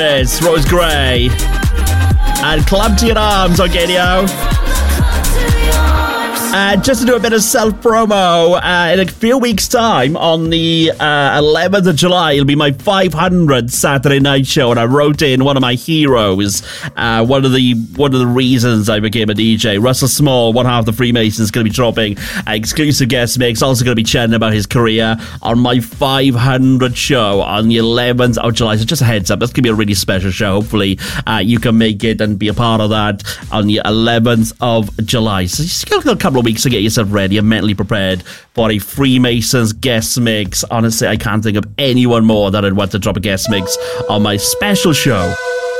Lewis, Rose Gray, and Club to Your Arms, okay, yo. Just to do a bit of self-promo, in a few weeks' time, on the 11th of July, it'll be my 500th Saturday night show, and I wrote in one of my heroes, one of the reasons I became a DJ. Russell Small, one half of the Freemasons, is going to be dropping an exclusive guest mix, also going to be chatting about his career on my 500th show on the 11th of July. So just a heads up, that's going to be a really special show. Hopefully, you can make it and be a part of that on the 11th of July. So just got a couple of weeks to get yourself ready and mentally prepared for a Freemasons guest mix. Honestly, I can't think of anyone more that I'd want to drop a guest mix on my special show